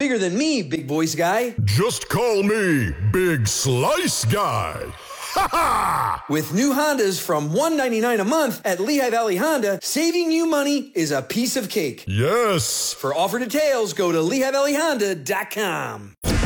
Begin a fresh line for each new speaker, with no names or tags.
bigger than me, big voice guy.
Just call me Big Slice Guy. Ha ha!
With new Hondas from $199 a month at Lehigh Valley Honda, saving you money is a piece of cake.
Yes.
For offer details, go to LehighValleyHonda.com.